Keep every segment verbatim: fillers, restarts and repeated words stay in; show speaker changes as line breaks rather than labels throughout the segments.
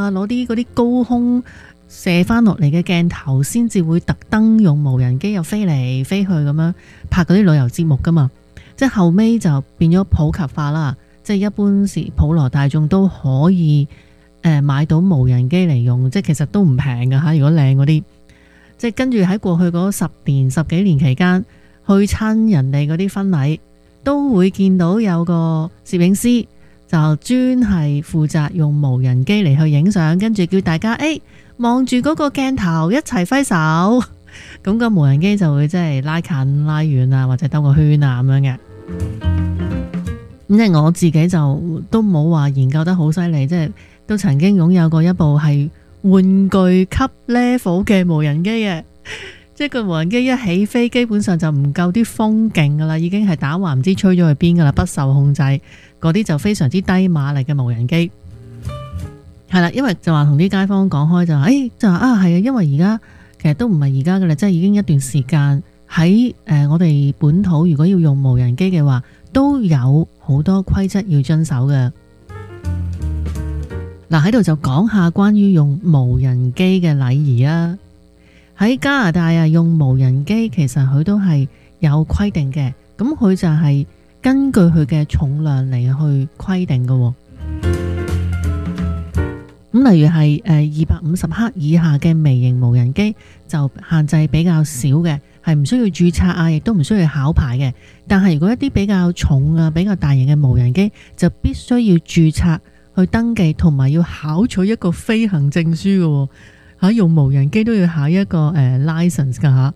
攞啲嗰啲高空射翻落嚟嘅鏡頭，先至會特登用無人機又飛嚟飛去咁樣拍嗰啲旅遊節目噶嘛。即係後尾就變咗普及化啦，即係一般是普羅大眾都可以誒、呃、買到無人機嚟用，即係其實都唔平噶吓。如果靚嗰啲，即係跟住喺過去嗰十年十幾年期間，去親人哋嗰啲婚禮，都會見到有個攝影師就專係負責用無人機嚟去影相，跟住叫大家誒望住嗰個鏡頭一齊揮手，咁個無人機就會即係拉近拉遠啊，或者兜個圈啊咁樣嘅。咁即係我自己就都冇話研究得好犀利，即係都曾經擁有過一部係玩具級 level 嘅無人機嘅，即係個無人機一起飛，基本上就唔夠啲風勁噶啦，已經係打橫唔知吹咗去邊噶啦，不受控制，嗰啲就非常之低馬力嘅無人機。係啦，因為就話同啲街坊講開就話，誒、哎、就話啊係啊，因為而家其實都唔係而家噶啦，即係已經一段時間喺誒、呃、我哋本土，如果要用無人機嘅話，都有好多規則要遵守嘅。嗱，喺度就講下關於用無人機嘅禮儀啊。喺加拿大啊，用無人機其實佢都係有規定嘅，咁佢就係根據佢嘅重量嚟去規定嘅。咁例如係誒二百五十克以下嘅微型無人機就限制比較少嘅，係唔需要註冊啊，亦都唔需要考牌嘅。但係如果一啲比較重啊、比較大型嘅無人機，就必須要註冊去登記，同埋要考取一個飛行證書嘅。吓，用無人機都要考一個誒、呃、license 噶吓。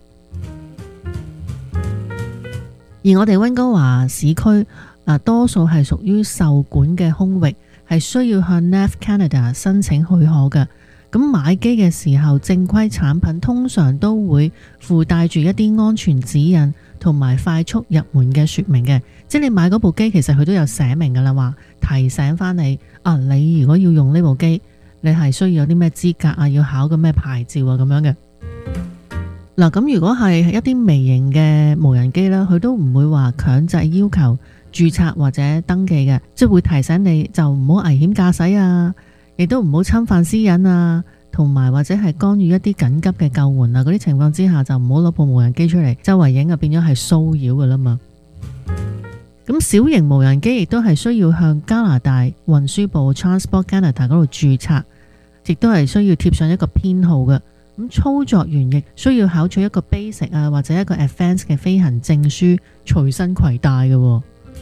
而我哋溫哥華市區啊，多數係屬於受管嘅空域，係需要向 N A V Canada 申請許可嘅。咁買機嘅時候，正規產品通常都會附帶住一啲安全指引同埋快速入門嘅說明嘅。即係你買嗰部機，其實佢都有寫明噶啦，話提醒翻你啊，你如果要用呢部機，你係需要有啲咩資格啊，要考個咩牌照啊咁樣嘅。嗱，咁如果係一啲微型嘅無人機啦，佢都唔會話強制要求註冊或者登記嘅，即係會提醒你就唔好危險駕駛啊，亦都唔好侵犯私隱啊，同埋或者係干預一啲緊急嘅救援啊，嗰啲情況之下就唔好攞部無人機出嚟周圍影啊，變咗係騷擾噶啦嘛。咁小型無人機亦都係需要向加拿大運輸部 Transport Canada 嗰度註冊，亦都係需要貼上一個編號嘅。咁操作員亦需要考取一個 basic 啊或者一個 advanced 嘅飛行證書隨身攜帶嘅。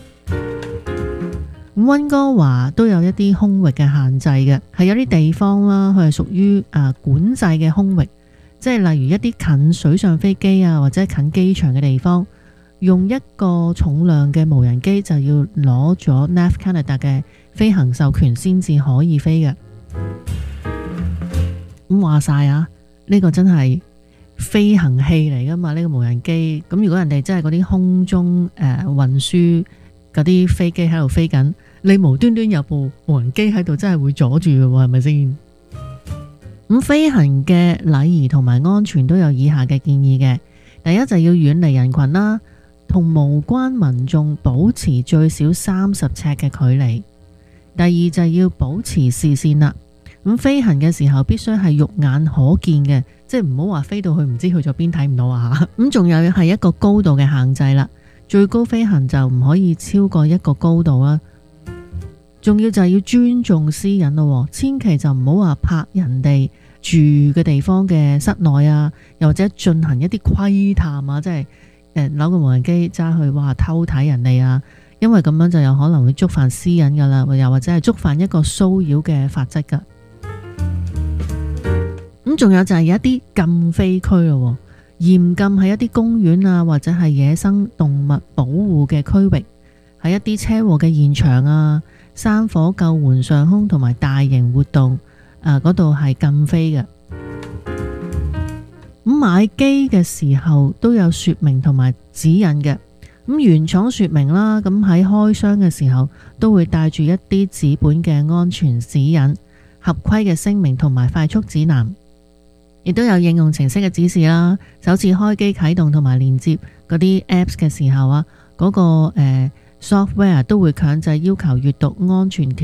咁溫哥華都有一啲空域嘅限制嘅，係有啲地方啦，佢係屬於誒管制嘅空域，即係例如一啲近水上飛機啊或者近機場嘅地方，用一個重量嘅無人機就要攞咗 N A V Canada 嘅飛行授權先至可以飛嘅。咁話晒啊，呢個真係飛行器嚟噶嘛，呢個無人機。咁如果人哋真係嗰啲空中誒運輸嗰啲飛機喺度飛緊，你無端端有部無人機喺度，真係會阻住嘅，係咪先？咁飛行嘅禮儀同埋安全都有以下嘅建議嘅。第一就要遠離人群啦，同無關民眾保持最少三十尺嘅距離。第二就要保持視線啦。咁飛行嘅時候必須係肉眼可見嘅，即係唔好話飛到去唔知去咗邊睇唔到啊吓。咁仲有係一個高度嘅限制啦，最高飛行就唔可以超過一個高度啦。仲要就係要尊重私隱咯，千祈就唔好話拍人哋住嘅地方嘅室內啊，又或者進行一啲窺探啊，即係誒攞個無人機揸去哇偷睇人哋啊，因為咁樣就有可能會觸犯私隱噶啦，又或者係觸犯一個騷擾嘅法則噶。咁仲有就係有一啲禁飛區咯，嚴禁喺一啲公園啊或者係野生動物保護嘅區域，喺一啲車禍嘅現場啊、山火救援上空同埋大型活動啊嗰度係禁飛嘅。咁買機嘅時候都有說明同埋指引嘅。咁原廠說明啦，咁喺開箱嘅時候都會帶住一啲紙本嘅安全指引、合規嘅聲明同埋快速指南。亦都有應用程式嘅指示啦，首次開機啟動同埋連接嗰啲 apps 嘅時候啊，嗰、嗰個、呃、software 都會強制要求閱讀安全條